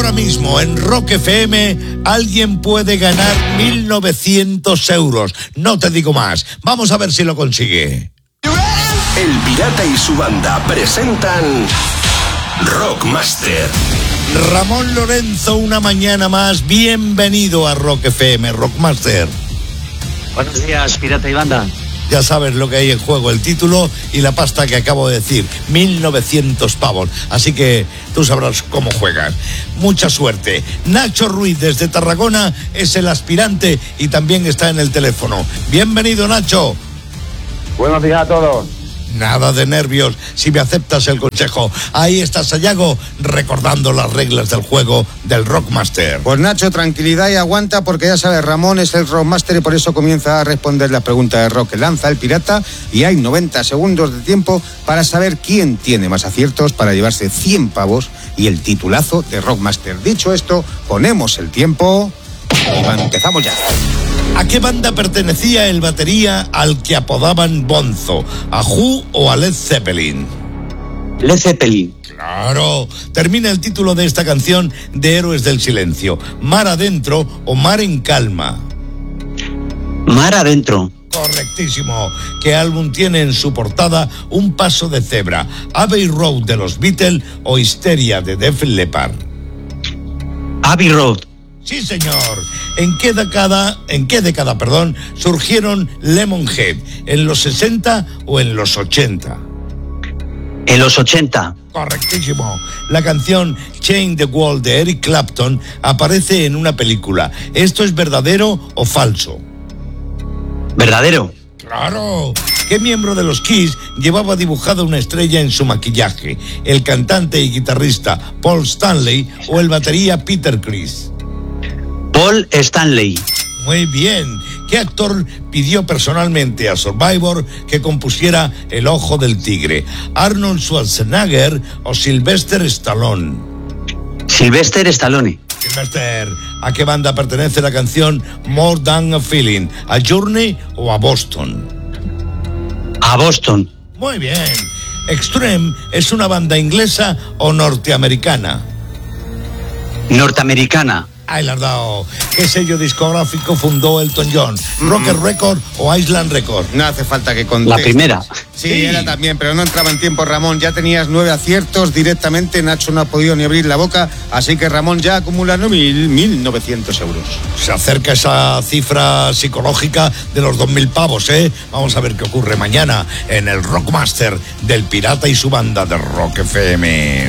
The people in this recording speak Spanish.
Ahora mismo en Rock FM alguien puede ganar 1.900 euros. No te digo más. Vamos a ver si lo consigue. El Pirata y su banda presentan Rockmaster. Ramón Lorenzo, una mañana más. Bienvenido a Rock FM, Rockmaster. Buenos días, Pirata y banda. Ya sabes lo que hay en juego, el título y la pasta que acabo de decir, 1.900 pavos. Así que tú sabrás cómo juegan. Mucha suerte. Nacho Ruiz, desde Tarragona, es el aspirante y también está en el teléfono. Bienvenido, Nacho. Buenos días a todos. Nada de nervios, si me aceptas el consejo. Ahí está Sayago, recordando las reglas del juego del Rockmaster. Pues Nacho, tranquilidad y aguanta, porque ya sabes, Ramón es el Rockmaster y por eso comienza a responder la pregunta de rock que lanza el pirata, y hay 90 segundos de tiempo para saber quién tiene más aciertos para llevarse 100 pavos y el titulazo de Rockmaster. Dicho esto, ponemos el tiempo y empezamos ya. ¿A qué banda pertenecía el batería al que apodaban Bonzo? ¿A Who o a Led Zeppelin? Led Zeppelin. Claro. Termina el título de esta canción de Héroes del Silencio. ¿Mar adentro o Mar en calma? Mar adentro. Correctísimo. ¿Qué álbum tiene en su portada un paso de cebra? ¿Abbey Road de los Beatles o Histeria de Def Leppard? Abbey Road. Sí, señor. ¿En qué década, surgieron Lemonhead? ¿En los 60 o en los 80? En los 80. Correctísimo. La canción Change the World de Eric Clapton aparece en una película. ¿Esto es verdadero o falso? Verdadero. ¡Claro! ¿Qué miembro de los Kiss llevaba dibujada una estrella en su maquillaje? ¿El cantante y guitarrista Paul Stanley o el batería Peter Criss? Paul Stanley. Muy bien. ¿Qué actor pidió personalmente a Survivor que compusiera El Ojo del Tigre? ¿Arnold Schwarzenegger o Sylvester Stallone? Sylvester Stallone. Sylvester, ¿a qué banda pertenece la canción More Than a Feeling? ¿A Journey o a Boston? A Boston. Muy bien. ¿Extreme es una banda inglesa o norteamericana? Norteamericana. Ahí la has dado. ¿Qué sello discográfico fundó Elton John? ¿Rocket Record o Island Record? No hace falta que contestes. La primera. Sí, era también, pero no entraba en tiempo, Ramón. Ya tenías 9 aciertos directamente. Nacho no ha podido ni abrir la boca, así que Ramón ya acumula 1.900 euros. Se acerca esa cifra psicológica de los 2.000 pavos, ¿eh? Vamos a ver qué ocurre mañana en el Rockmaster del Pirata y su banda de Rock FM.